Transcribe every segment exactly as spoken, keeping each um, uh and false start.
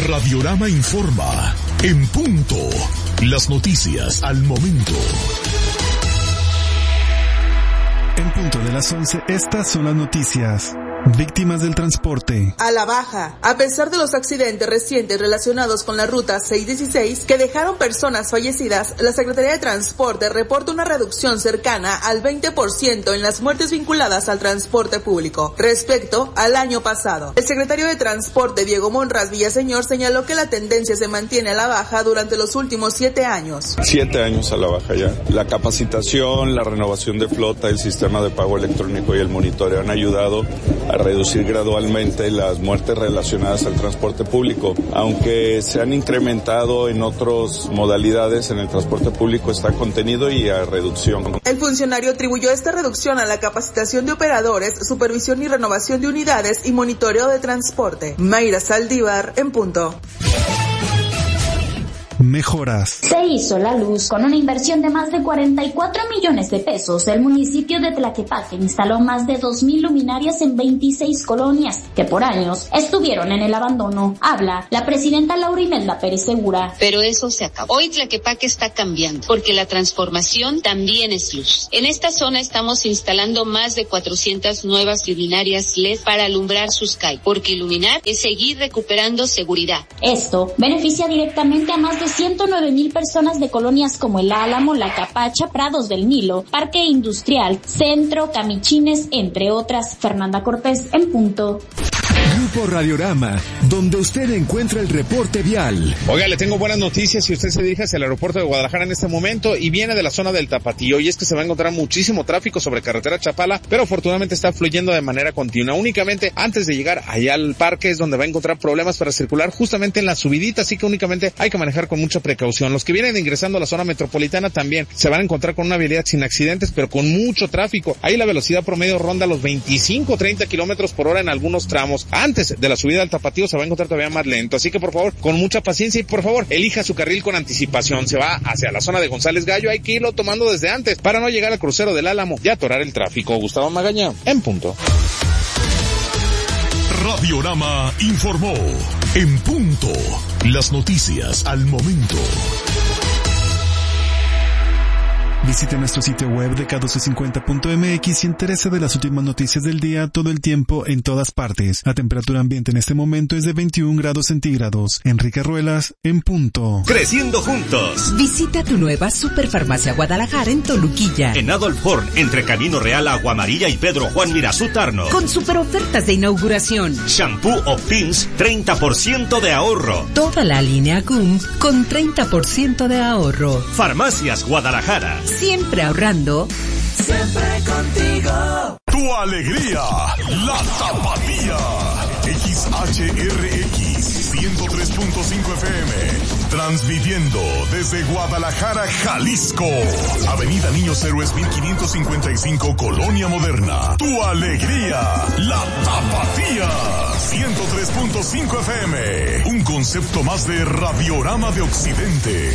Radiorama informa. En punto. Las noticias al momento. En punto de las once, estas son las noticias. Víctimas del transporte. A la baja. A pesar de los accidentes recientes relacionados con la ruta seiscientos dieciséis que dejaron personas fallecidas, la Secretaría de Transporte reporta una reducción cercana al veinte por ciento en las muertes vinculadas al transporte público respecto al año pasado. El secretario de Transporte, Diego Monraz Villaseñor, señaló que la tendencia se mantiene a la baja durante los últimos siete años. Siete años a la baja ya. La capacitación, la renovación de flota, el sistema de pago electrónico y el monitoreo han ayudado a reducir gradualmente las muertes relacionadas al transporte público. Aunque se han incrementado en otras modalidades, en el transporte público está contenido y a reducción. El funcionario atribuyó esta reducción a la capacitación de operadores, supervisión y renovación de unidades y monitoreo de transporte. Mayra Saldívar, en punto. Mejoras. Se hizo la luz. Con una inversión de más de cuarenta y cuatro millones de pesos, el municipio de Tlaquepaque instaló más de dos mil luminarias en veintiséis colonias que por años estuvieron en el abandono. Habla la presidenta Laura Imelda Pérez Segura. Pero eso se acabó. Hoy Tlaquepaque está cambiando, porque la transformación también es luz. En esta zona estamos instalando más de cuatrocientas nuevas luminarias L E D para alumbrar sus calles, porque iluminar es seguir recuperando seguridad. Esto beneficia directamente a más de ciento nueve mil personas de colonias como El Álamo, La Capacha, Prados del Nilo, Parque Industrial, Centro, Camichines, entre otras. Fernanda Cortés, en punto. Grupo Radiorama, donde usted encuentra el reporte vial. Oiga, le tengo buenas noticias si usted se dirige hacia el aeropuerto de Guadalajara en este momento y viene de la zona del Tapatío, y es que se va a encontrar muchísimo tráfico sobre carretera Chapala, pero afortunadamente está fluyendo de manera continua. Únicamente antes de llegar allá al parque es donde va a encontrar problemas para circular justamente en la subidita, así que únicamente hay que manejar con mucha precaución. Los que vienen ingresando a la zona metropolitana también se van a encontrar con una vialidad sin accidentes, pero con mucho tráfico. Ahí la velocidad promedio ronda los veinticinco a treinta kilómetros por hora en algunos tramos. Antes de la subida al Tapatío se va a encontrar todavía más lento, así que por favor, con mucha paciencia y por favor, elija su carril con anticipación. Se va hacia la zona de González Gallo, hay que irlo tomando desde antes para no llegar al crucero del Álamo y atorar el tráfico. Gustavo Magaña, en punto. Radiorama informó. En punto. Las noticias al momento. Visite nuestro sitio web de K doce cincuenta punto M X y entérese de las últimas noticias del día todo el tiempo en todas partes. La temperatura ambiente en este momento es de veintiún grados centígrados. Enrique Ruelas, en punto. Creciendo juntos. Visita tu nueva Superfarmacia Guadalajara en Toluquilla. En Adolf Horn, entre Camino Real, Agua Amarilla y Pedro Juan Mirazú Tarno. Con super ofertas de inauguración. Shampoo o Pins, treinta por ciento de ahorro. Toda la línea G U M con treinta por ciento de ahorro. Farmacias Guadalajara. Siempre ahorrando. Siempre contigo. Tu alegría, la Tapatía. X H R X ciento tres punto cinco F M. Transmitiendo desde Guadalajara, Jalisco. Avenida Niños Héroes mil quinientos cincuenta y cinco, Colonia Moderna. Tu alegría, la Tapatía. ciento tres punto cinco F M. Un concepto más de Radiorama de Occidente.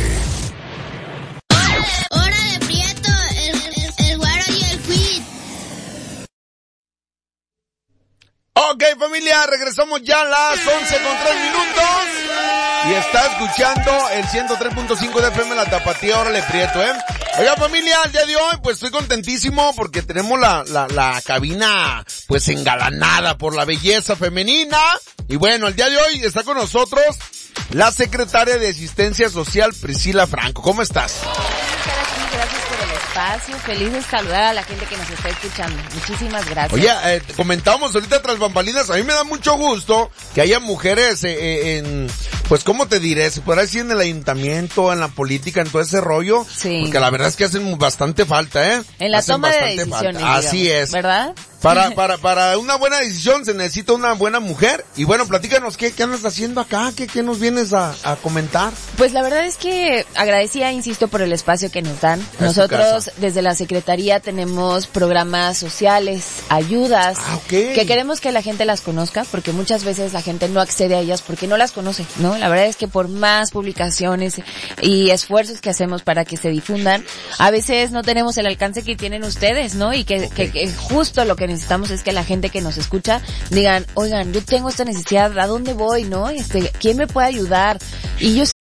Ok, familia, regresamos ya a las once con tres minutos. Y está escuchando el ciento tres punto cinco de F M La Tapatía, órale Prieto, ¿eh? Oiga, familia, el día de hoy, pues estoy contentísimo porque tenemos la, la, la cabina, pues engalanada por la belleza femenina. Y bueno, el día de hoy está con nosotros la secretaria de Asistencia Social, Priscila Franco. ¿Cómo estás? Gracias por el espacio, feliz de saludar a la gente que nos está escuchando. Muchísimas gracias. Oye, eh, comentábamos ahorita tras bambalinas, a mí me da mucho gusto que haya mujeres eh, eh, en, pues cómo te diré, se podrá decir en el ayuntamiento, en la política, en todo ese rollo. Sí. Porque la verdad es que hacen bastante falta, ¿eh? En la hacen toma de decisiones, digamos, así es. ¿verdad? Para, para, para una buena decisión se necesita una buena mujer. Y bueno, platícanos, ¿qué, qué andas haciendo acá? ¿Qué, qué nos vienes a, a comentar? Pues la verdad es que agradecida, insisto, por el espacio que nos dan. Es Nosotros desde la Secretaría tenemos programas sociales, ayudas, ah, okay. que queremos que la gente las conozca, porque muchas veces la gente no accede a ellas porque no las conoce, ¿no? La verdad es que por más publicaciones y esfuerzos que hacemos para que se difundan, a veces no tenemos el alcance que tienen ustedes, ¿no? Y que, okay. que, que justo lo que necesitamos es que la gente que nos escucha digan, oigan, yo tengo esta necesidad, ¿a dónde voy, no? Este, ¿quién me puede ayudar? Y yo